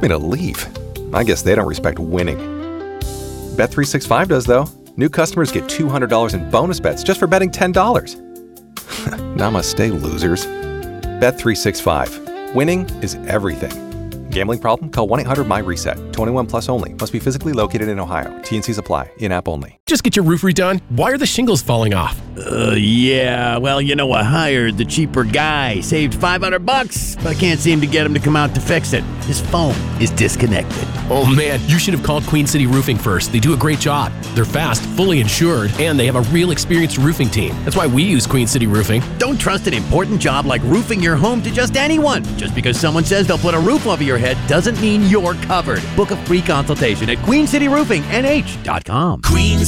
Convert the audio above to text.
me to leave. I guess they don't respect winning. Bet365 does, though. New customers get $200 in bonus bets just for betting $10. Namaste, losers. Bet365. Winning is everything. Gambling problem? Call 1-800-MY-RESET. 21 plus only. Must be physically located in Ohio. T&Cs apply. In-app only. Just get your roof redone. Why are the shingles falling off? Yeah. Well, I hired the cheaper guy. Saved $500, but I can't seem to get him to come out to fix it. His phone is disconnected. Oh, man. You should have called Queen City Roofing first. They do a great job. They're fast, fully insured, and they have a real experienced roofing team. That's why we use Queen City Roofing. Don't trust an important job like roofing your home to just anyone. Just because someone says they'll put a roof over your head doesn't mean you're covered. Book a free consultation at QueenCityRoofingNH.com.